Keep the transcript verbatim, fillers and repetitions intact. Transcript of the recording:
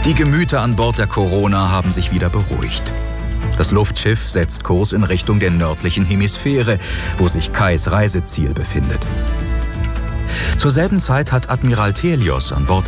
Die Gemüter an Bord der Corona haben sich wieder beruhigt. Das Luftschiff setzt Kurs in Richtung der nördlichen Hemisphäre, wo sich Kais Reiseziel befindet. Zur selben Zeit hat Admiral Thelios an Bord